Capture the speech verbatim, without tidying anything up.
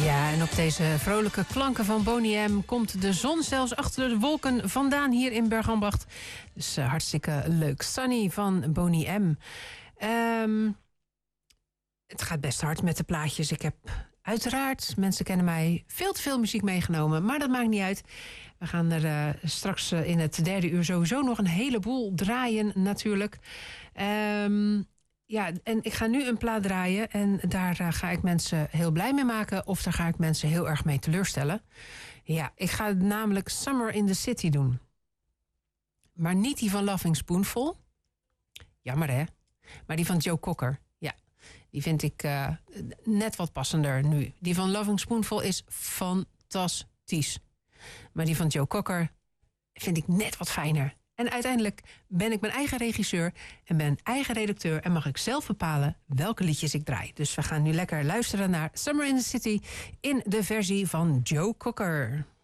Ja, en op deze vrolijke klanken van Boney M komt de zon zelfs achter de wolken vandaan hier in Bergambacht. Dus uh, hartstikke leuk. Sunny van Boney M. Um, het gaat best hard met de plaatjes. Ik heb uiteraard, mensen kennen mij, veel te veel muziek meegenomen. Maar dat maakt niet uit. We gaan er uh, straks uh, in het derde uur sowieso nog een heleboel draaien natuurlijk. Um, Ja, en ik ga nu een plaat draaien en daar uh, ga ik mensen heel blij mee maken of daar ga ik mensen heel erg mee teleurstellen. Ja, ik ga namelijk Summer in the City doen. Maar niet die van Loving Spoonful. Jammer hè? Maar die van Joe Cocker. Ja, die vind ik uh, net wat passender nu. Die van Loving Spoonful is fantastisch. Maar die van Joe Cocker vind ik net wat fijner. En uiteindelijk ben ik mijn eigen regisseur en ben eigen redacteur en mag ik zelf bepalen welke liedjes ik draai. Dus we gaan nu lekker luisteren naar Summer in the City in de versie van Joe Cocker.